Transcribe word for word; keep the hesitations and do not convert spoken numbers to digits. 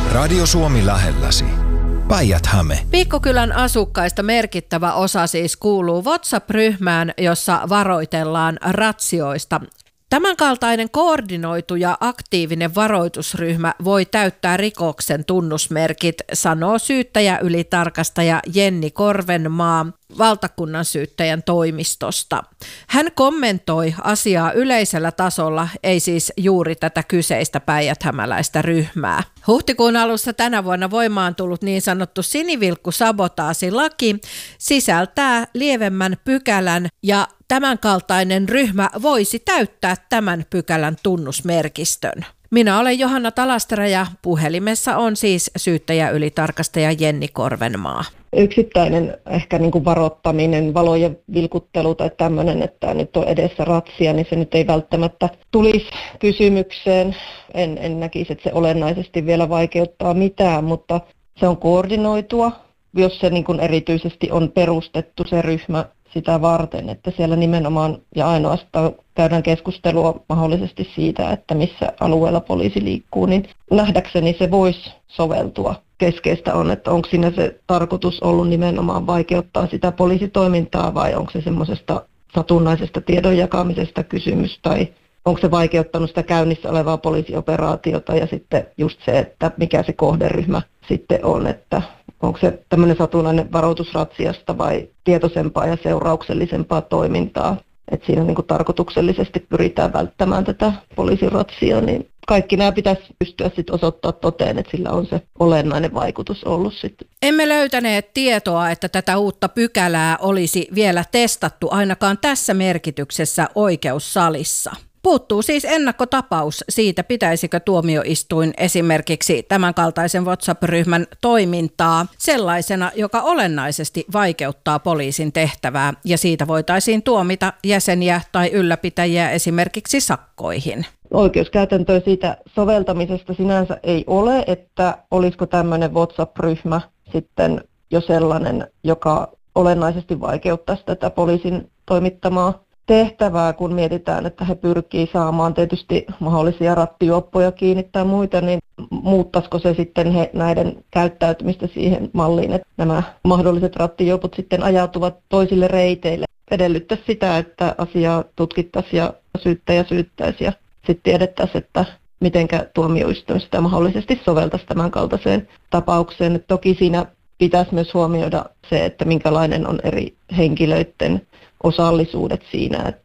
Radio Suomi lähelläsi. Päijät-Häme. Pikkukylän asukkaista merkittävä osa siis kuuluu WhatsApp-ryhmään, jossa varoitellaan ratsioista. Tämänkaltainen koordinoitu ja aktiivinen varoitusryhmä voi täyttää rikoksen tunnusmerkit, sanoo syyttäjäylitarkastaja Jenni Korvenmaa valtakunnan syyttäjän toimistosta. Hän kommentoi asiaa yleisellä tasolla, ei siis juuri tätä kyseistä päijäthämäläistä ryhmää. Huhtikuun alussa tänä vuonna voimaan tullut niin sanottu sinivilkkusabotaasilaki sisältää lievemmän pykälän ja tämänkaltainen ryhmä voisi täyttää tämän pykälän tunnusmerkistön. Minä olen Johanna Talastere ja puhelimessa on siis syyttäjäylitarkastaja Jenni Korvenmaa. Yksittäinen ehkä niin kuin varoittaminen, valojen vilkuttelu tai tämmöinen, että nyt on edessä ratsia, niin se nyt ei välttämättä tulisi kysymykseen. En, en näkisi, että se olennaisesti vielä vaikeuttaa mitään, mutta se on koordinoitua, jos se niin kuin erityisesti on perustettu se ryhmä sitä varten, että siellä nimenomaan ja ainoastaan käydään keskustelua mahdollisesti siitä, että missä alueella poliisi liikkuu, niin nähdäkseni se voisi soveltua. Keskeistä on, että onko siinä se tarkoitus ollut nimenomaan vaikeuttaa sitä poliisitoimintaa vai onko se semmoisesta satunnaisesta tiedon jakamisesta kysymys tai onko se vaikeuttanut sitä käynnissä olevaa poliisioperaatiota ja sitten just se, että mikä se kohderyhmä sitten on, että onko se tämmöinen satunnainen varoitusratsiasta vai tietoisempaa ja seurauksellisempaa toimintaa, että siinä niin kuin tarkoituksellisesti pyritään välttämään tätä poliisiratsia, niin kaikki nämä pitäisi pystyä sitten osoittaa toteen, että sillä on se olennainen vaikutus ollut sitten. Emme löytäneet tietoa, että tätä uutta pykälää olisi vielä testattu ainakaan tässä merkityksessä oikeussalissa. Puuttuu siis ennakkotapaus siitä, pitäisikö tuomioistuin esimerkiksi tämänkaltaisen WhatsApp-ryhmän toimintaa sellaisena, joka olennaisesti vaikeuttaa poliisin tehtävää ja siitä voitaisiin tuomita jäseniä tai ylläpitäjiä esimerkiksi sakkoihin. Oikeuskäytäntöä siitä soveltamisesta sinänsä ei ole, että olisiko tämmöinen WhatsApp-ryhmä sitten jo sellainen, joka olennaisesti vaikeuttaisi tätä poliisin toimittamaa tehtävää, kun mietitään, että he pyrkii saamaan tietysti mahdollisia rattijuoppoja kiinnittää muita, niin muuttaisiko se sitten he, näiden käyttäytymistä siihen malliin, että nämä mahdolliset rattijuopot sitten ajautuvat toisille reiteille. Edellyttäisi sitä, että asiaa tutkittaisiin ja syyttäjä syyttäisi ja sitten tiedettäisiin, että mitenkä tuomioistuin sitä mahdollisesti soveltaisi tämän kaltaiseen tapaukseen. Toki siinä pitäisi myös huomioida se, että minkälainen on eri henkilöiden osallisuudet siinä, että